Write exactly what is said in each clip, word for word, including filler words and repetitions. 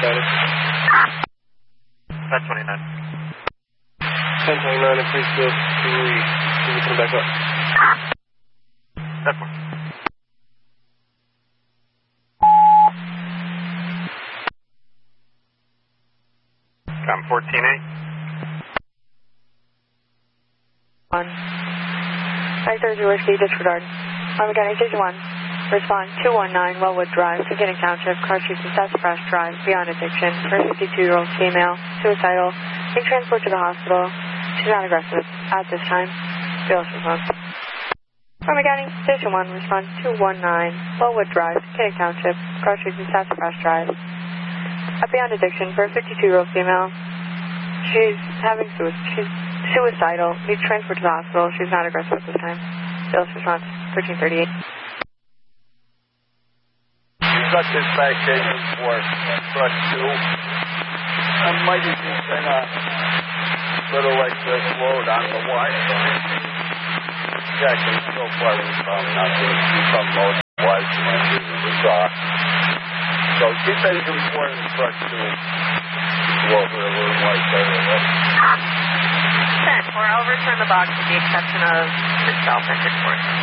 status? ten twenty-nine. ten twenty-nine in Priestfield three. Can you come back up? ten four. Com fourteen eight. One. nine thirty Whiskey, disregard. Army County Station one. Respond two one nine Wellwood Drive, Beginning Township, Car Street and Sassafras Drive, beyond addiction, for a fifty-two-year-old female, suicidal, being transported to the hospital. She's not aggressive at this time. Bill response. Army County Station one, respond two one nine Wellwood Drive, Beginning Township, Car Street and Sassafras Drive. At beyond addiction, for a fifty-two-year-old female, she's having suicide. She's suicidal. Needs transport to the hospital. She's not aggressive at this time. Bill's response, thirteen thirty-eight. You got this back station for truck two. I might be kind of little like this load on the wide side. Yeah, because so far we probably not going to see some load wide side. We saw. So keep engine four in the truck two. Go over a little wide side of it. ten four, I'll return the box with the exception of the self-engine portion.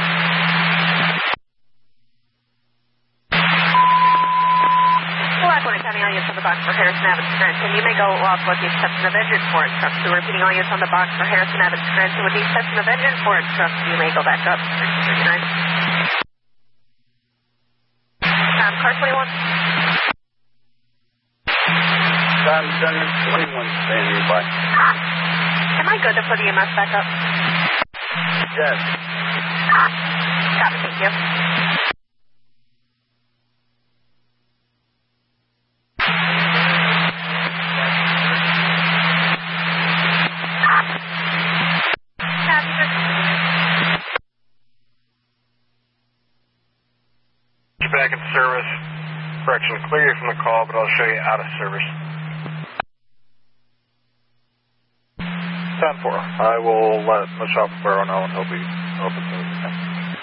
Blackwater County audience on the box for Harrison Abbott Scranton. You may go off with the exception of engine four instructions. So repeating audience on the box for Harrison Abbott Scranton. With the exception of engine four instructions, you may go back up. thirteen thirty-nine. Um, car twenty-one. Tom Center twenty-one standing by. Am I good to put E M S back up? Yes. Copy, thank you. You're back in service. Correction, clear you from the call, but I'll show you out of service. ten four. I will let Michelle Ferro know and he'll be open soon.